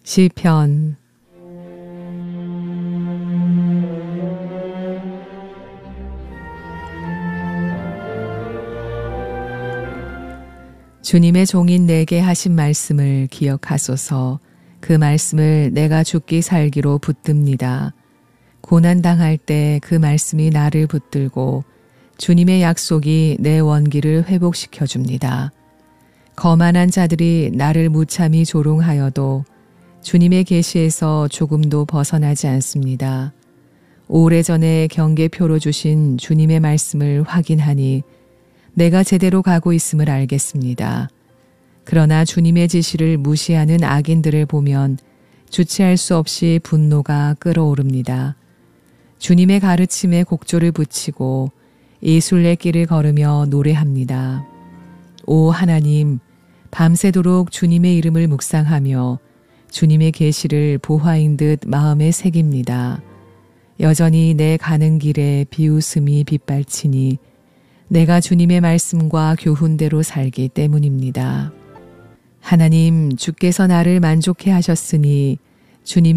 시편 주님의 종인 내게 하신 말씀을 기억하소서. 그 말씀을 내가 죽기 살기로 붙듭니다. 고난당할 때 그 말씀이 나를 붙들고 주님의 약속이 내 원기를 회복시켜 줍니다. 거만한 자들이 나를 무참히 조롱하여도 주님의 계시에서 조금도 벗어나지 않습니다. 오래전에 경계표로 주신 주님의 말씀을 확인하니 내가 제대로 가고 있음을 알겠습니다. 그러나 주님의 지시를 무시하는 악인들을 보면 주체할 수 없이 분노가 끓어오릅니다. 주님의 가르침에 곡조를 붙이고 이 순례길을 걸으며 노래합니다. 오 하나님, 밤새도록 주님의 이름을 묵상하며 주님의 계시를 보화인 듯 마음에 새깁니다. 여전히 내 가는 길에 비웃음이 빗발치니 내가 주님의 말씀과 교훈대로 살기 때문입니다. 하나님, 주께서 나를 만족해 하셨으니 주님의